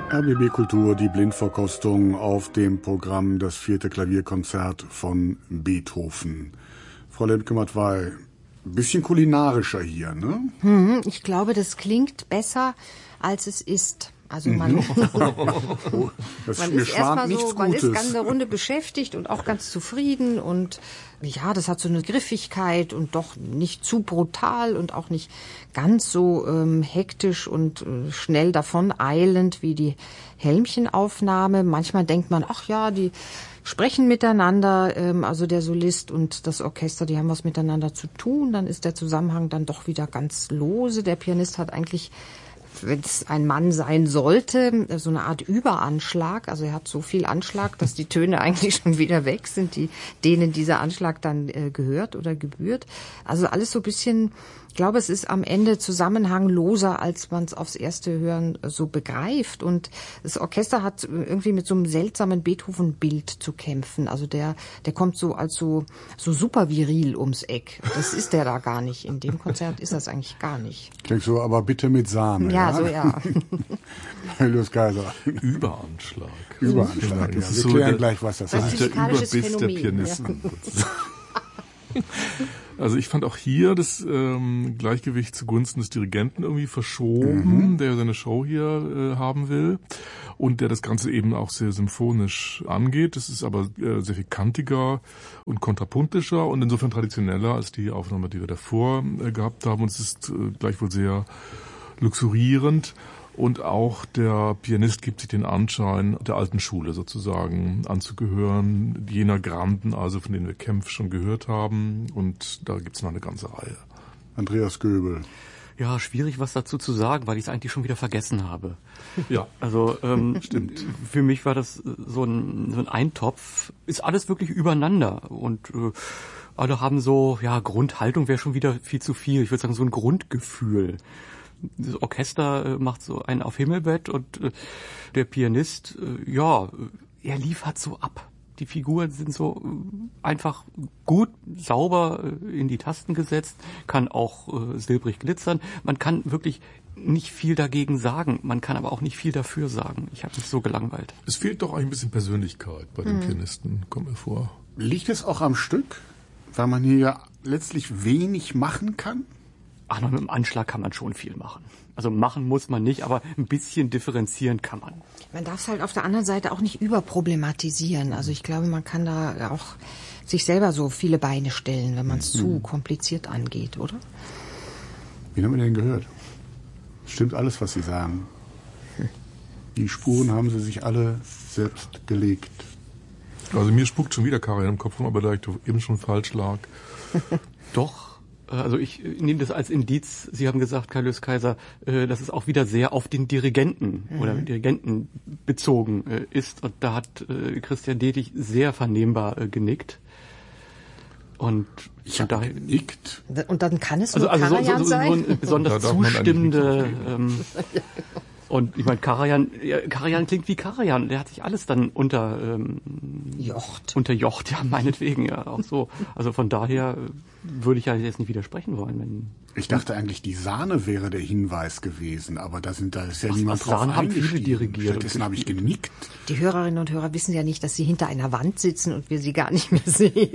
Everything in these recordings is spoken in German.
RBB Kultur, die Blindverkostung auf dem Programm das 4. Klavierkonzert von Beethoven. Frau Lemke-Matwei, ein bisschen kulinarischer hier, ne? Ich glaube, das klingt besser, als es ist. Also man ist erstmal so, man ist ganz eine Runde beschäftigt und auch ganz zufrieden und ja, das hat so eine Griffigkeit und doch nicht zu brutal und auch nicht ganz so hektisch und schnell davon eilend wie die Helmchenaufnahme. Manchmal denkt man, ach ja, die sprechen miteinander, also der Solist und das Orchester, die haben was miteinander zu tun. Dann ist der Zusammenhang dann doch wieder ganz lose. Der Pianist hat eigentlich, wenn es ein Mann sein sollte, so eine Art Überanschlag. Also er hat so viel Anschlag, dass die Töne eigentlich schon wieder weg sind, denen dieser Anschlag dann gehört oder gebührt. Also alles so ein bisschen, ich glaube, es ist am Ende zusammenhangloser, als man es aufs erste Hören so begreift. Und das Orchester hat irgendwie mit so einem seltsamen Beethoven-Bild zu kämpfen. Also der kommt so als so super viril ums Eck. Das ist der da gar nicht. In dem Konzert ist das eigentlich gar nicht. Klingt so, aber bitte mit Sahne. Ja, so ja. Julius Kaiser. Überanschlag. Überanschlag, ja. Das ist Wir so klären gleich, was das Das heißt. ist der Überbiss der Pianisten. Ja. Also ich fand auch hier das Gleichgewicht zugunsten des Dirigenten irgendwie verschoben, der seine Show hier haben will und der das Ganze eben auch sehr symphonisch angeht. Das ist aber sehr viel kantiger und kontrapunktischer und insofern traditioneller als die Aufnahme, die wir davor gehabt haben. Und es ist gleichwohl sehr luxurierend. Und auch der Pianist gibt sich den Anschein, der alten Schule sozusagen anzugehören, jener Granden, also von denen wir Kempff schon gehört haben. Und da gibt's noch eine ganze Reihe. Andreas Göbel. Ja, schwierig was dazu zu sagen, weil ich es eigentlich schon wieder vergessen habe. Ja, also stimmt. Für mich war das so ein Eintopf. Ist alles wirklich übereinander und alle haben so, ja, Grundhaltung wäre schon wieder viel zu viel. Ich würde sagen, so ein Grundgefühl. Das Orchester macht so einen auf Himmelbett und der Pianist, ja, er liefert so ab. Die Figuren sind so einfach gut, sauber in die Tasten gesetzt, kann auch silbrig glitzern. Man kann wirklich nicht viel dagegen sagen, man kann aber auch nicht viel dafür sagen. Ich habe mich so gelangweilt. Es fehlt doch ein bisschen Persönlichkeit bei den Pianisten, kommt mir vor. Liegt es auch am Stück, weil man hier ja letztlich wenig machen kann? Ach, mit dem Anschlag kann man schon viel machen. Also machen muss man nicht, aber ein bisschen differenzieren kann man. Man darf es halt auf der anderen Seite auch nicht überproblematisieren. Also ich glaube, man kann da auch sich selber so viele Beine stellen, wenn man es zu kompliziert angeht, oder? Wen haben wir denn gehört? Stimmt alles, was Sie sagen. Die Spuren haben Sie sich alle selbst gelegt. Also mir spukt schon wieder Karajan im Kopf rum, aber da ich eben schon falsch lag. Doch. Also ich nehme das als Indiz, Sie haben gesagt, Julius Kaiser, dass es auch wieder sehr auf den Dirigenten oder Dirigenten bezogen ist. Und da hat Christian Detig sehr vernehmbar genickt. Und ich habe genickt. Und dann kann es nur Karajan sein? So eine besonders zustimmende... Und ich meine, Karajan klingt wie Karajan. Der hat sich alles dann unterjocht, ja, meinetwegen, ja, auch so. Also von daher würde ich ja jetzt nicht widersprechen wollen. Ich dachte eigentlich, die Sahne wäre der Hinweis gewesen, aber da ist ja niemand drauf Sahne haben viele eingestiegen. dirigiert. Stattdessen habe ich genickt. Die Hörerinnen und Hörer wissen ja nicht, dass sie hinter einer Wand sitzen und wir sie gar nicht mehr sehen.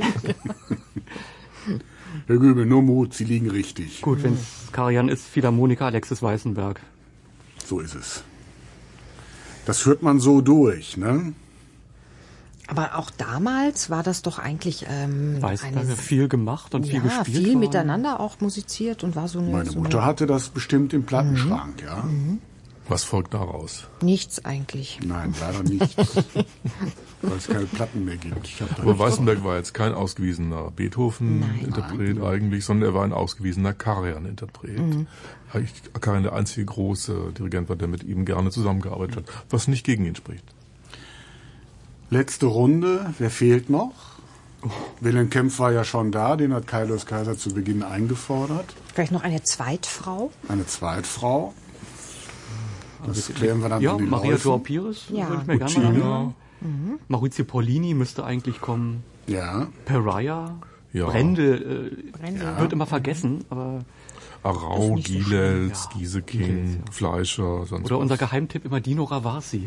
Herr Göbel, nur Mut, Sie liegen richtig. Gut, wenn es Karajan ist, Philharmoniker Alexis Weißenberg. So ist es. Das hört man so durch, ne? Aber auch damals war das doch eigentlich Weißenberger viel gemacht und viel gespielt. Ja, viel miteinander auch musiziert und war so eine... Meine Mutter hatte das bestimmt im Plattenschrank, ja. Was folgt daraus? Nichts eigentlich. Nein, leider nichts. Weil es keine Platten mehr gibt. Aber Weißenberg war jetzt kein ausgewiesener Beethoven-Interpret eigentlich, sondern er war ein ausgewiesener Karajan-Interpret. Karajan der einzige große Dirigent war, der mit ihm gerne zusammengearbeitet hat, was nicht gegen ihn spricht. Letzte Runde, wer fehlt noch? Wilhelm Kempff war ja schon da, den hat Julius Kaiser zu Beginn eingefordert. Vielleicht noch eine Zweitfrau? Eine Zweitfrau. Das klären wir dann ja, in den Maria Läufen. Joao Pires, würde ich mir gerne mal anhören. Maurizio Paulini müsste eigentlich kommen. Ja. Pariah. Ja. Brendel wird immer vergessen, aber... Arau, nicht so Gielels, schlimm. Gieseking, Ja. Fleischer, sonst Oder was. unser Geheimtipp immer Dino Ravasi.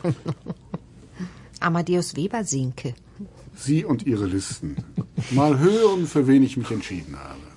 Amadeus Weber-Sinke. Sie und Ihre Listen. Mal hören, für wen ich mich entschieden habe.